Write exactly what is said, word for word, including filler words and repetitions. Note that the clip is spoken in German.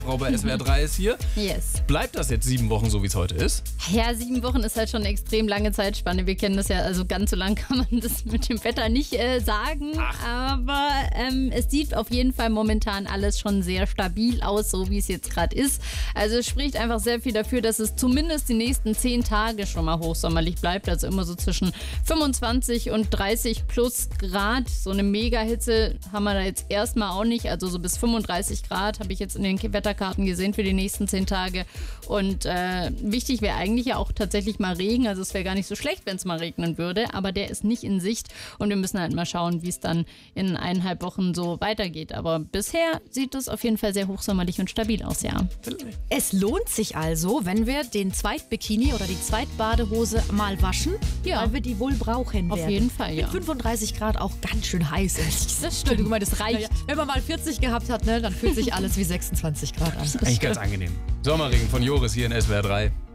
Frau bei S W R drei ist hier. Yes. Bleibt das jetzt sieben Wochen so, wie es heute ist? Ja, sieben Wochen ist halt schon eine extrem lange Zeitspanne. Wir kennen das ja, also ganz so lang kann man das mit dem Wetter nicht äh, sagen. Ach. Aber ähm, es sieht auf jeden Fall momentan alles schon sehr stabil aus, so wie es jetzt gerade ist. Also es spricht einfach sehr viel dafür, dass es zumindest die nächsten zehn Tage schon mal hochsommerlich bleibt. Also immer so zwischen fünfundzwanzig und dreißig plus Grad. So eine Mega-Hitze haben wir da jetzt erstmal auch nicht. Also so bis fünfunddreißig Grad habe ich jetzt in den Wetterkarten gesehen für die nächsten zehn Tage. Und äh, wichtig wäre eigentlich ja auch tatsächlich mal Regen. Also es wäre gar nicht so schlecht, wenn es mal regnen würde. Aber der ist nicht in Sicht. Und wir müssen halt mal schauen, wie es dann in eineinhalb Wochen so weitergeht. Aber bisher sieht es auf jeden Fall sehr hochsommerlich und stabil aus, ja. Es lohnt sich also, wenn wir den Zweitbikini oder die Zweitbadehose mal waschen, Ja. weil wir die wohl brauchen Auf werden. jeden Fall, ja. Mit fünfunddreißig Grad auch ganz schön heiß ist. Das stimmt. Guck mal, das reicht. Wenn man mal vierzig gehabt hat, ne, dann fühlt sich alles wie sechsundzwanzig Grad an. Eigentlich ganz angenehm. Sommerregen von Joris hier in S W R drei.